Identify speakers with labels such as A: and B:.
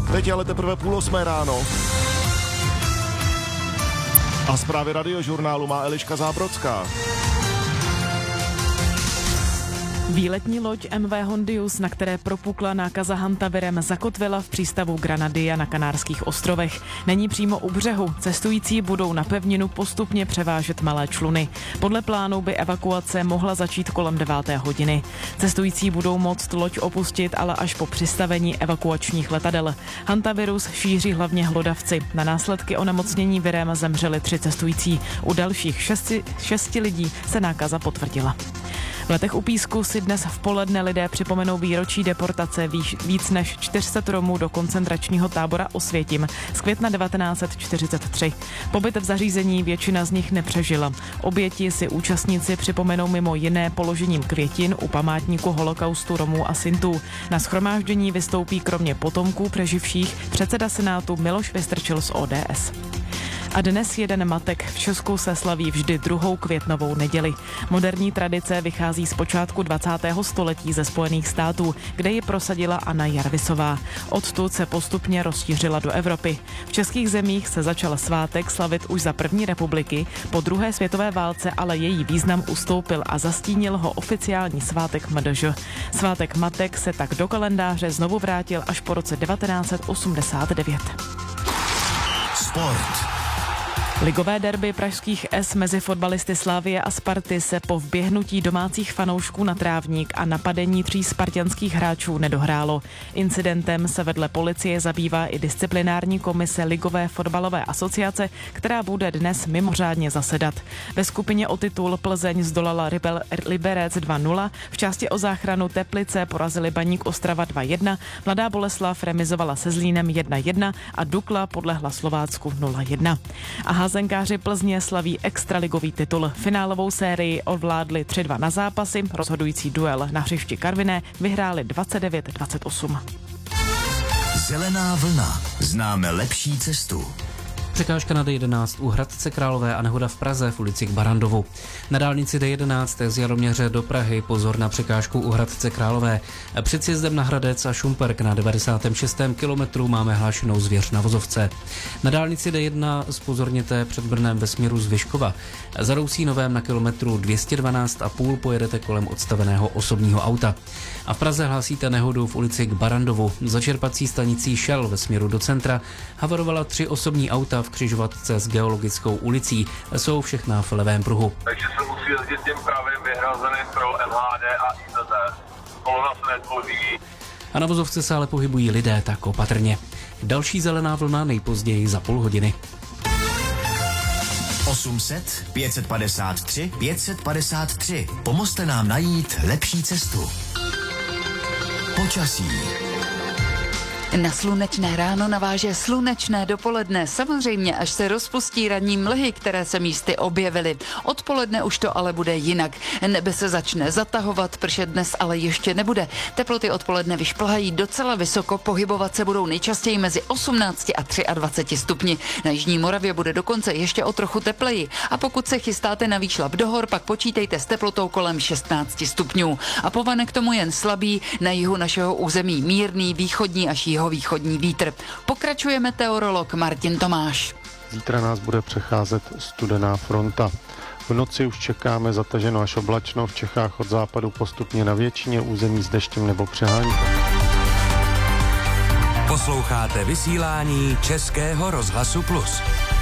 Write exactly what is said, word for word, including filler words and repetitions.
A: Teď je ale teprve půl osmé ráno. A zprávy Radiožurnálu má Eliška Zábrodská.
B: Výletní loď M V Hondius, na které propukla nákaza hantavirem, zakotvila v přístavu Granadia na Kanárských ostrovech. Není přímo u břehu, cestující budou na pevninu postupně převážet malé čluny. Podle plánu by evakuace mohla začít kolem deváté hodiny. Cestující budou moct loď opustit, ale až po přistavení evakuačních letadel. Hantavirus šíří hlavně hlodavci. Na následky onemocnění virem zemřeli tři cestující. U dalších šesti, šesti lidí se nákaza potvrdila. V Letech u Písku si dnes v poledne lidé připomenou výročí deportace víc než čtyři sta Romů do koncentračního tábora Osvětim z května devatenáct set čtyřicet tři. Pobyt v zařízení většina z nich nepřežila. Oběti si účastníci připomenou mimo jiné položením květin u památníku holokaustu Romů a Sintů. Na shromáždění vystoupí kromě potomků přeživších předseda Senátu Miloš Vystrčil z O D S. A dnes jeden matek. V Česku se slaví vždy druhou květnovou neděli. Moderní tradice vychází z počátku dvacátého století ze Spojených států, kde ji prosadila Anna Jarvisová. Odtud se postupně rozšířila do Evropy. V českých zemích se začal svátek slavit už za první republiky, po druhé světové válce ale její význam ustoupil a zastínil ho oficiální svátek M D Ž. Svátek matek se tak do kalendáře znovu vrátil až po roce devatenáct set osmdesát devět.
A: Sport.
B: Ligové derby pražských S mezi fotbalisty Slavie a Sparty se po vběhnutí domácích fanoušků na trávník a napadení tří spartanských hráčů nedohrálo. Incidentem se vedle policie zabývá i disciplinární komise Ligové fotbalové asociace, která bude dnes mimořádně zasedat. Ve skupině o titul Plzeň zdolala Liberec dva nula, v části o záchranu Teplice porazili Baník Ostrava dva jedna, Mladá Boleslav remizovala se Zlínem jedna jedna a Dukla podlehla Slovácku nula jedna. A házenkáři Plzně slaví extraligový titul. Finálovou sérii ovládli tři dva na zápasy, rozhodující duel na hřišti Karviné vyhráli dvacet devět dvacet osm.
C: Zelená vlna. Známe lepší cestu.
D: Překážka na D jedenáct u Hradce Králové a nehoda v Praze v ulici k Barandovu. Na dálnici D jedenáct z Jaroměře do Prahy pozor na překážku u Hradce Králové. Před sjezdem na Hradec a Šumperk na devadesátém šestém kilometru máme hlášenou zvěř na vozovce. Na dálnici D jedna zpozorněte před Brnem ve směru z Vyškova. Za Rousínovém na kilometru dvě stě dvanáct a půl pojedete kolem odstaveného osobního auta. A v Praze hlásíte nehodu v ulici k Barandovu. Za čerpací stanicí Shell ve směru do centra havarovala tři osobní auta v křižovatce s Geologickou ulicí. Jsou všechna v levém pruhu.
E: Takže se musí jezdit tím pravým vyhrazeným pro M H D a I Z D. Kolona se netvoří.
D: A na vozovce se ale pohybují lidé, tak opatrně. Další zelená vlna nejpozději za půl hodiny.
C: osm set, pět set padesát tři, pět set padesát tři. Pomozte nám najít lepší cestu. Počasí.
F: Na slunečné ráno naváže slunečné dopoledne, samozřejmě až se rozpustí ranní mlhy, které se místy objevily. Odpoledne už to ale bude jinak. Nebe se začne zatahovat, pršet dnes ale ještě nebude. Teploty odpoledne vyšplhají docela vysoko, pohybovat se budou nejčastěji mezi osmnácti a dvaceti třemi stupni. Na jižní Moravě bude dokonce ještě o trochu tepleji. A pokud se chystáte na výšlap do hor, pak počítejte s teplotou kolem šestnácti stupňů. A povane k tomu jen slabý, na jihu našeho území mírný východní až jihovýchodní vítr. Pokračuje meteorolog Martin Tomáš.
G: Zítra nás bude přecházet studená fronta. V noci už čekáme zataženo až oblačno, v Čechách od západu postupně na většině území s deštěm nebo přehánkou.
H: Posloucháte vysílání Českého rozhlasu Plus.